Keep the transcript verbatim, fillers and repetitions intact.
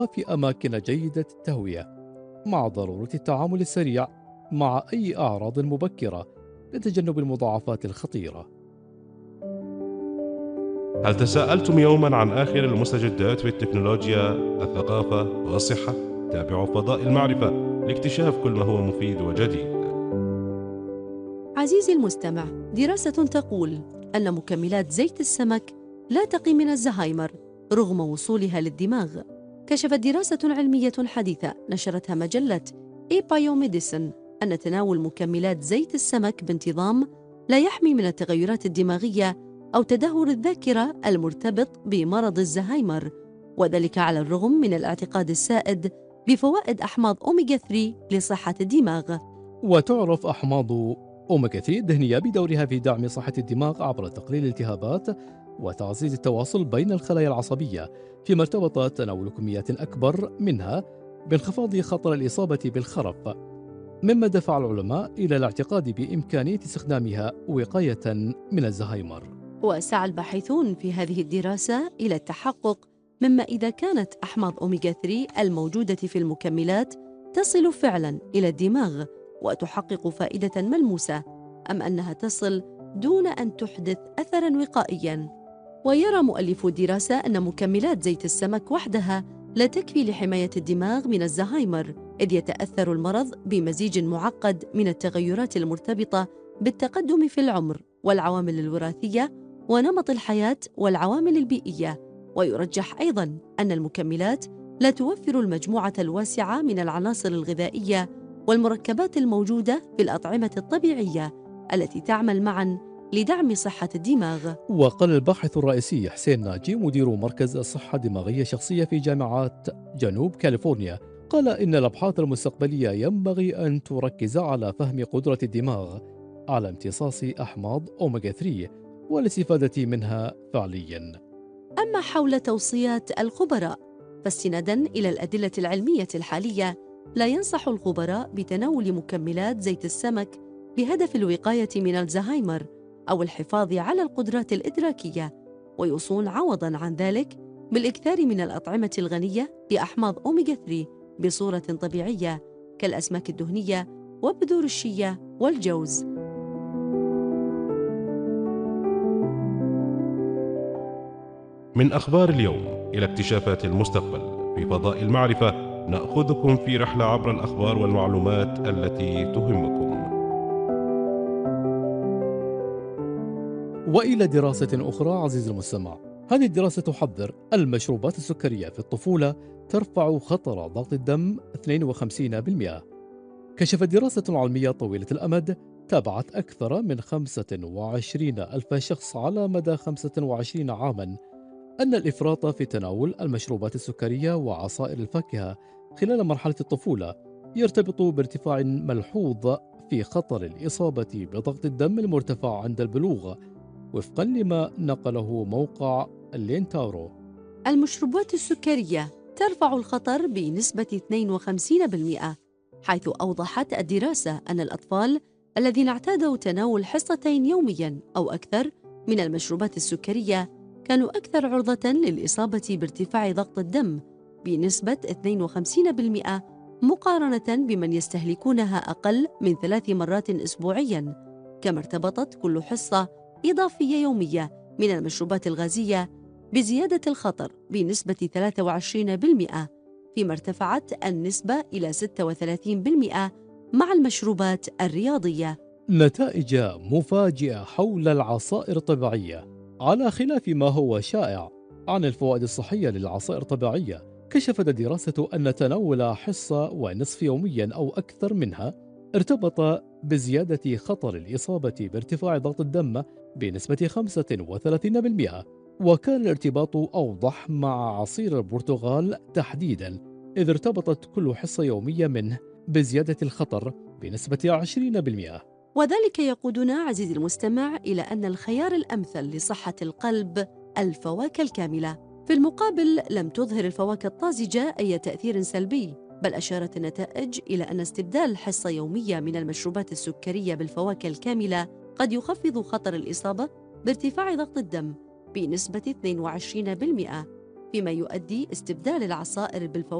في أماكن جيدة التهوية، مع ضرورة التعامل السريع مع أي أعراض مبكرة لتجنب المضاعفات الخطيرة. هل تساءلتم يوما عن آخر المستجدات في التكنولوجيا، الثقافة والصحة؟ تابعوا فضاء المعرفة لاكتشاف كل ما هو مفيد وجديد. عزيزي المستمع، دراسة تقول أن مكملات زيت السمك لا تقي من الزهايمر رغم وصولها للدماغ. كشفت دراسة علمية حديثة نشرتها مجلة إي بايوميديسن أن تناول مكملات زيت السمك بانتظام لا يحمي من التغيرات الدماغية أو تدهور الذاكرة المرتبط بمرض الزهايمر، وذلك على الرغم من الاعتقاد السائد بفوائد أحماض أوميغا ثلاثة لصحة الدماغ. وتعرف أحماض أوميجا ثلاثة الدهنية بدورها في دعم صحة الدماغ عبر تقليل الالتهابات وتعزيز التواصل بين الخلايا العصبية، فيما ارتبط تناول كميات أكبر منها بانخفاض خطر الإصابة بالخرف، مما دفع العلماء إلى الاعتقاد بإمكانية استخدامها وقاية من الزهايمر. وسعى الباحثون في هذه الدراسة إلى التحقق مما إذا كانت أحماض أوميغا ثلاثة الموجودة في المكملات تصل فعلاً إلى الدماغ وتحقق فائدة ملموسة، أم أنها تصل دون أن تحدث أثراً وقائياً. ويرى مؤلفو الدراسة أن مكملات زيت السمك وحدها لا تكفي لحماية الدماغ من الزهايمر، إذ يتأثر المرض بمزيج معقد من التغيرات المرتبطة بالتقدم في العمر والعوامل الوراثية ونمط الحياة والعوامل البيئية. ويرجح أيضاً أن المكملات لا توفر المجموعة الواسعة من العناصر الغذائية والمركبات الموجودة في الأطعمة الطبيعية التي تعمل معاً لدعم صحة الدماغ. وقال الباحث الرئيسي حسين ناجي مدير مركز الصحة الدماغية الشخصية في جامعة جنوب كاليفورنيا، قال إن الأبحاث المستقبلية ينبغي أن تركز على فهم قدرة الدماغ على امتصاص أحماض أوميغا ثلاثة والاستفادة منها فعلياً. أما حول توصيات الخبراء فاستناداً إلى الأدلة العلمية الحالية، لا ينصح الخبراء بتناول مكملات زيت السمك بهدف الوقاية من الزهايمر أو الحفاظ على القدرات الإدراكية، ويوصون عوضاً عن ذلك بالإكثار من الأطعمة الغنية بأحماض أوميغا ثلاثة بصورة طبيعية كالأسماك الدهنية وبذور الشيا والجوز. من أخبار اليوم إلى اكتشافات المستقبل في فضاء المعرفة، نأخذكم في رحلة عبر الأخبار والمعلومات التي تهمكم. وإلى دراسة أخرى عزيزي المستمع، هذه الدراسة تحذر المشروبات السكرية في الطفولة ترفع خطر ضغط الدم اثنين وخمسين بالمئة. كشفت دراسة علمية طويلة الأمد تابعت أكثر من خمسة وعشرين ألف شخص على مدى خمسة وعشرين عاماً أن الإفراط في تناول المشروبات السكرية وعصائر الفاكهة خلال مرحلة الطفولة يرتبط بارتفاع ملحوظ في خطر الإصابة بضغط الدم المرتفع عند البلوغ، وفقاً لما نقله موقع لينتارو. المشروبات السكرية ترفع الخطر بنسبة اثنين وخمسين بالمئة، حيث أوضحت الدراسة أن الأطفال الذين اعتادوا تناول حصتين يومياً أو أكثر من المشروبات السكرية كانوا أكثر عرضة للإصابة بارتفاع ضغط الدم بنسبة اثنين وخمسين بالمئة مقارنة بمن يستهلكونها أقل من ثلاث مرات أسبوعياً. كما ارتبطت كل حصة إضافية يومية من المشروبات الغازية بزيادة الخطر بنسبة ثلاثة وعشرين بالمئة، فيما ارتفعت النسبة إلى ستة وثلاثين بالمئة مع المشروبات الرياضية. نتائج مفاجئة حول العصائر الطبيعية. على خلاف ما هو شائع عن الفوائد الصحية للعصائر الطبيعية، كشفت الدراسة أن تناول حصة ونصف يوميا أو أكثر منها ارتبط بزيادة خطر الإصابة بارتفاع ضغط الدم بنسبة خمسة وثلاثين بالمئة، وكان الارتباط أوضح مع عصير البرتقال تحديدا، إذ ارتبطت كل حصة يومية منه بزيادة الخطر بنسبة عشرين بالمئة. وذلك يقودنا عزيزي المستمع إلى أن الخيار الأمثل لصحة القلب الفواكه الكاملة. في المقابل لم تظهر الفواكه الطازجة أي تأثير سلبي، بل أشارت النتائج إلى أن استبدال حصة يومية من المشروبات السكرية بالفواكه الكاملة قد يخفض خطر الإصابة بارتفاع ضغط الدم بنسبة اثنين وعشرين بالمئة. فيما يؤدي استبدال العصائر بالفواكه